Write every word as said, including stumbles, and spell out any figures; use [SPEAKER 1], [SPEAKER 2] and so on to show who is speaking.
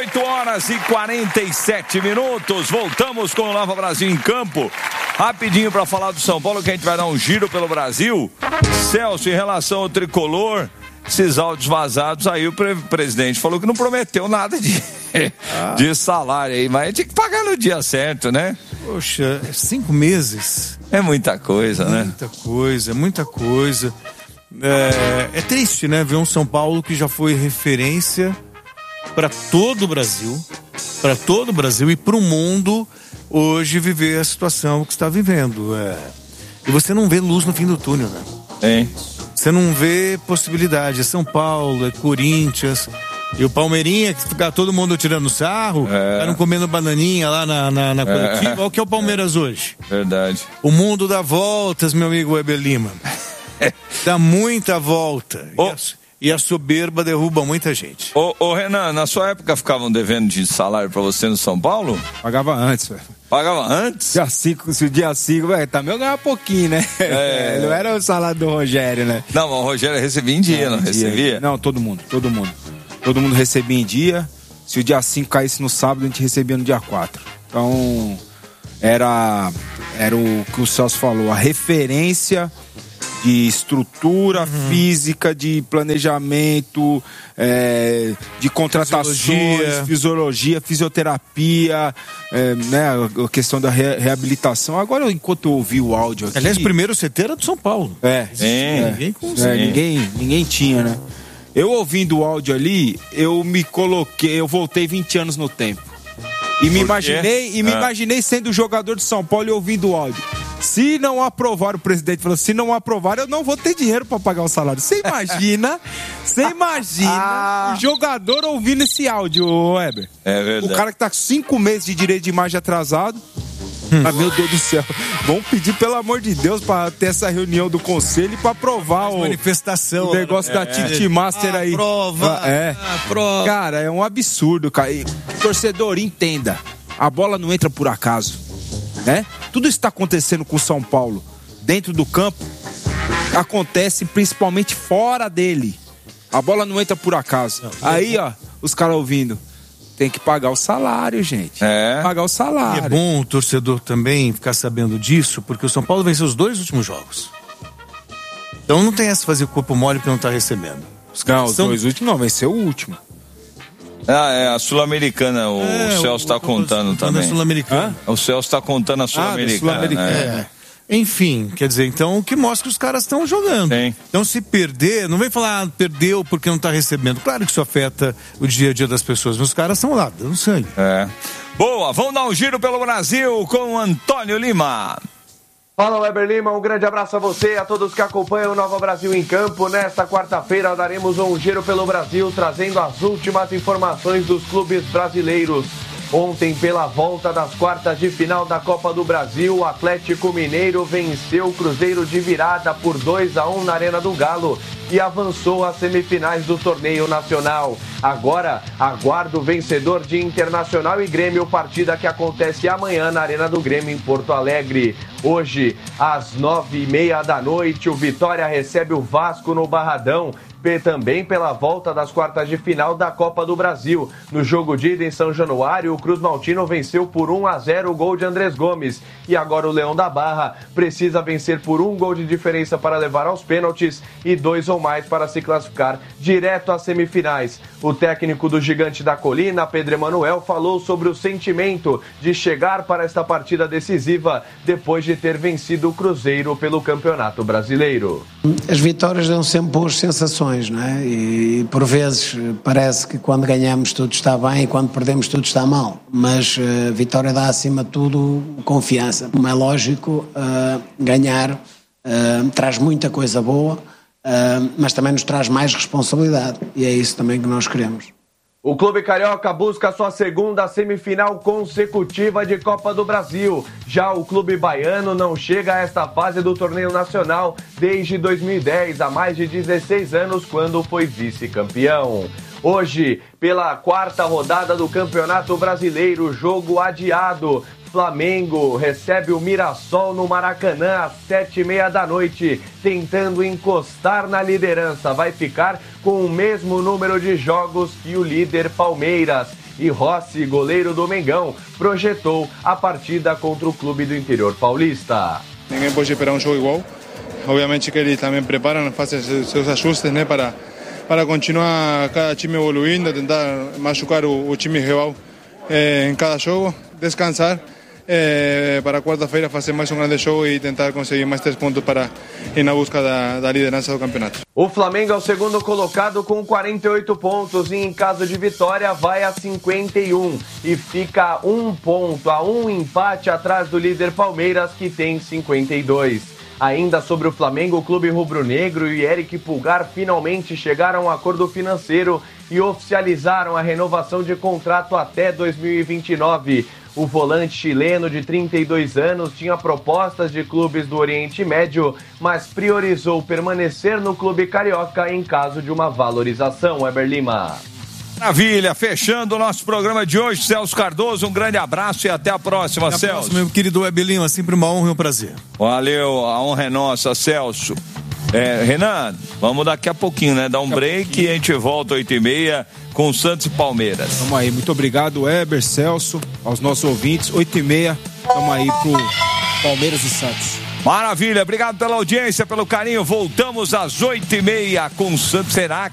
[SPEAKER 1] oito horas e quarenta e sete minutos. Voltamos com o Nova Brasil em campo. Rapidinho para falar do São Paulo, que a gente vai dar um giro pelo Brasil. Celso, em relação ao tricolor, esses áudios vazados aí, o pre- presidente falou que não prometeu nada de, ah. de salário aí, mas tinha que pagar no dia certo, né?
[SPEAKER 2] Poxa, cinco meses.
[SPEAKER 1] É muita coisa,
[SPEAKER 2] muita
[SPEAKER 1] né?
[SPEAKER 2] Muita coisa, muita coisa. É, é triste, né? Ver um São Paulo que já foi referência para todo o Brasil, para todo o Brasil e para o mundo hoje viver a situação que está vivendo. É. E você não vê luz no fim do túnel, né?
[SPEAKER 1] Tem.
[SPEAKER 2] Você não vê possibilidade. É São Paulo, é Corinthians. E o Palmeirinha, que fica todo mundo tirando sarro,
[SPEAKER 1] é.
[SPEAKER 2] ficaram comendo bananinha lá na, na, na coletiva.
[SPEAKER 1] É.
[SPEAKER 2] Olha o que é o Palmeiras é. hoje.
[SPEAKER 1] Verdade.
[SPEAKER 2] O mundo dá voltas, meu amigo Weber Lima. Dá muita volta.
[SPEAKER 1] Oh.
[SPEAKER 2] E, a, e a soberba derruba muita gente.
[SPEAKER 1] Ô, ô Renan, na sua época ficavam devendo de salário pra você no São Paulo?
[SPEAKER 3] Pagava antes, velho.
[SPEAKER 1] Pagava antes?
[SPEAKER 3] Dia cinco, se o dia cinco, velho, também eu ganhava pouquinho, né?
[SPEAKER 1] É.
[SPEAKER 3] Não era o salário do Rogério, né?
[SPEAKER 1] Não, mas o Rogério recebia em dia,
[SPEAKER 3] não,
[SPEAKER 1] não
[SPEAKER 3] em
[SPEAKER 1] recebia?
[SPEAKER 3] Dia. Não, todo mundo, todo mundo. Todo mundo recebia em dia. Se o dia cinco caísse no sábado, a gente recebia no dia quatro. Então, era, era o que o Celso falou, a referência de estrutura uhum. física, de planejamento, é, de contratações, fisiologia, fisiologia fisioterapia, é, né, a questão da re- reabilitação. Agora, enquanto eu ouvi o áudio aqui...
[SPEAKER 2] Aliás, primeiro C T era do São Paulo.
[SPEAKER 3] É,
[SPEAKER 1] é,
[SPEAKER 3] ninguém, é ninguém, ninguém tinha, né? Eu ouvindo o áudio ali, eu me coloquei, eu voltei vinte anos no tempo. E me imaginei, e me ah. imaginei sendo jogador de São Paulo e ouvindo o áudio. Se não aprovar, o presidente falou, se não aprovar, eu não vou ter dinheiro pra pagar o salário. Você imagina, você imagina ah. o jogador ouvindo esse áudio, Weber.
[SPEAKER 1] É verdade.
[SPEAKER 3] O cara que tá com cinco meses de direito de imagem atrasado. Hum. Ah, meu Deus do céu. Vamos pedir, pelo amor de Deus, pra ter essa reunião do conselho e pra aprovar o,
[SPEAKER 2] manifestação,
[SPEAKER 3] o negócio é, da Titi é. Master aí.
[SPEAKER 2] Aprova,
[SPEAKER 3] é.
[SPEAKER 2] aprova.
[SPEAKER 3] Cara, é um absurdo, cara. E, torcedor, entenda. A bola não entra por acaso, né? Tudo isso está acontecendo com o São Paulo dentro do campo, acontece principalmente fora dele. A bola não entra por acaso. Não, aí, ó, os caras ouvindo. Tem que pagar o salário, gente.
[SPEAKER 1] É.
[SPEAKER 3] Pagar o salário.
[SPEAKER 2] E é bom o torcedor também ficar sabendo disso, porque o São Paulo venceu os dois últimos jogos. Então não tem essa fazer corpo mole porque não tá recebendo.
[SPEAKER 3] Os não, os são... dois últimos não, venceu o último.
[SPEAKER 1] Ah, é a Sul-Americana, o é, Celso está contando também.
[SPEAKER 2] Sul-Americana.
[SPEAKER 1] O Celso está contando a Sul-Americana. Ah,
[SPEAKER 2] Sul-Americana. É. É. Enfim, quer dizer, então o que mostra que os caras estão jogando.
[SPEAKER 1] Sim.
[SPEAKER 2] Então se perder, não vem falar, ah, perdeu porque não está recebendo. Claro que isso afeta o dia a dia das pessoas, mas os caras estão lá, dando sangue.
[SPEAKER 1] É. Boa, vamos dar um giro pelo Brasil com o Antônio Lima.
[SPEAKER 4] Fala, Weber Lima, um grande abraço a você e a todos que acompanham o Nova Brasil em Campo. Nesta quarta-feira daremos um giro pelo Brasil, trazendo as últimas informações dos clubes brasileiros. Ontem, pela volta das quartas de final da Copa do Brasil, o Atlético Mineiro venceu o Cruzeiro de virada por dois a um na Arena do Galo e avançou às semifinais do torneio nacional. Agora, aguarda o vencedor de Internacional e Grêmio, partida que acontece amanhã na Arena do Grêmio, em Porto Alegre. Hoje, às nove e meia da noite, o Vitória recebe o Vasco no Barradão, também pela volta das quartas de final da Copa do Brasil. No jogo de ida em São Januário, o Cruz Maltino venceu por um a zero o gol de Andrés Gomes. E agora o Leão da Barra precisa vencer por um gol de diferença para levar aos pênaltis e dois ou mais para se classificar direto às semifinais. O técnico do Gigante da Colina, Pedro Emanuel, falou sobre o sentimento de chegar para esta partida decisiva depois de ter vencido o Cruzeiro pelo Campeonato Brasileiro.
[SPEAKER 5] As vitórias dão sempre boas sensações, não é? E por vezes parece que quando ganhamos tudo está bem e quando perdemos tudo está mal. Mas a uh, vitória dá acima de tudo confiança. Como é lógico, uh, ganhar uh, traz muita coisa boa, uh, mas também nos traz mais responsabilidade. E é isso também que nós queremos.
[SPEAKER 4] O Clube Carioca busca sua segunda semifinal consecutiva de Copa do Brasil. Já o Clube Baiano não chega a esta fase do torneio nacional desde dois mil e dez, há mais de dezesseis anos, quando foi vice-campeão. Hoje, pela quarta rodada do Campeonato Brasileiro, jogo adiado. Flamengo recebe o Mirassol no Maracanã às sete e meia da noite, tentando encostar na liderança. Vai ficar com o mesmo número de jogos que o líder Palmeiras. E Rossi, goleiro do Mengão, projetou a partida contra o clube do interior paulista.
[SPEAKER 6] Ninguém pode esperar um jogo igual. Obviamente que eles também preparam, fazem seus ajustes, né, para, para continuar cada time evoluindo, tentar machucar o, o time rival eh, em cada jogo, descansar eh, para quarta-feira fazer mais um grande jogo e tentar conseguir mais três pontos para ir na busca da, da liderança do campeonato.
[SPEAKER 4] O Flamengo é o segundo colocado com quarenta e oito pontos e em caso de vitória vai a cinquenta e um e fica um ponto a um empate atrás do líder Palmeiras, que tem cinquenta e dois. Ainda sobre o Flamengo, o clube rubro-negro e Eric Pulgar finalmente chegaram a um acordo financeiro e oficializaram a renovação de contrato até dois mil e vinte e nove. O volante chileno de trinta e dois anos tinha propostas de clubes do Oriente Médio, mas priorizou permanecer no clube carioca em caso de uma valorização. Weber Lima.
[SPEAKER 1] Maravilha, fechando o nosso programa de hoje, Celso Cardoso, um grande abraço e até a próxima,
[SPEAKER 2] até a
[SPEAKER 1] Celso.
[SPEAKER 2] Próxima, meu querido Weber Lima, sempre uma honra e um prazer.
[SPEAKER 1] Valeu, a honra é nossa, Celso. É, Renan, vamos daqui a pouquinho, né? Dar um daqui break e a gente volta oito e meia com Santos e Palmeiras.
[SPEAKER 3] Vamos aí, muito obrigado, Weber, Celso, aos nossos ouvintes, oito e meia, vamos aí pro Palmeiras e Santos.
[SPEAKER 1] Maravilha, obrigado pela audiência, pelo carinho, voltamos às oito e meia com Santos. Será